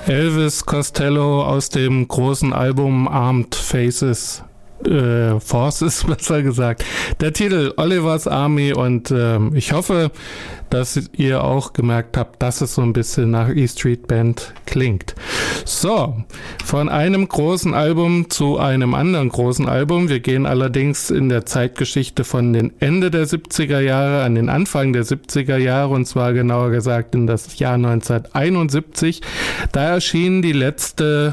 Elvis Costello aus dem großen Album Armed Forces, besser gesagt. Der Titel Oliver's Army, und ich hoffe, dass ihr auch gemerkt habt, dass es so ein bisschen nach E-Street Band klingt. So, von einem großen Album zu einem anderen großen Album. Wir gehen allerdings in der Zeitgeschichte von den Ende der 70er Jahre an den Anfang der 70er Jahre, und zwar genauer gesagt in das Jahr 1971. Da erschien die letzte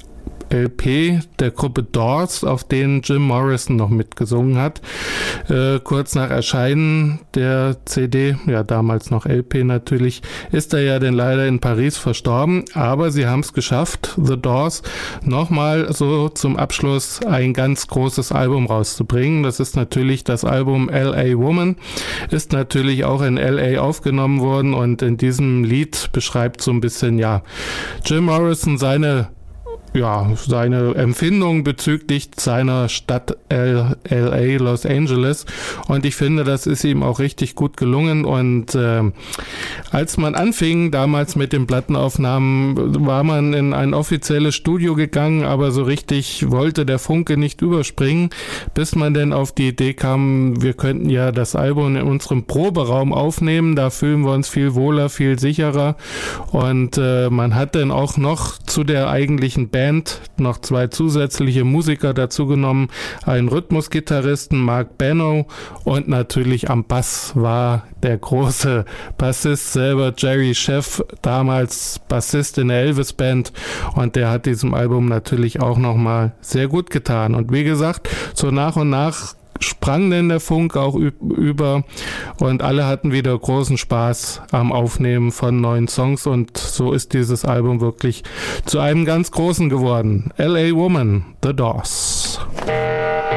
LP der Gruppe Doors, auf denen Jim Morrison noch mitgesungen hat. Kurz nach Erscheinen der CD, ja damals noch LP natürlich, ist er ja denn leider in Paris verstorben, aber sie haben es geschafft, The Doors, nochmal so zum Abschluss ein ganz großes Album rauszubringen. Das ist natürlich das Album L.A. Woman, ist natürlich auch in L.A. aufgenommen worden, und in diesem Lied beschreibt so ein bisschen, ja, Jim Morrison seine Empfindung bezüglich seiner Stadt L.A., Los Angeles, und ich finde, das ist ihm auch richtig gut gelungen. Und als man anfing, damals mit den Plattenaufnahmen, war man in ein offizielles Studio gegangen, aber so richtig wollte der Funke nicht überspringen, bis man denn auf die Idee kam, wir könnten ja das Album in unserem Proberaum aufnehmen, da fühlen wir uns viel wohler, viel sicherer, und man hat dann auch noch zu der eigentlichen Band noch 2 zusätzliche Musiker dazu genommen, einen Rhythmusgitarristen, Mark Benno, und natürlich am Bass war der große Bassist selber, Jerry Scheff, damals Bassist in der Elvis Band, und der hat diesem Album natürlich auch nochmal sehr gut getan. Und wie gesagt, so nach und nach sprang denn der Funk auch über, und alle hatten wieder großen Spaß am Aufnehmen von neuen Songs, und so ist dieses Album wirklich zu einem ganz großen geworden. L.A. Woman, The Doors.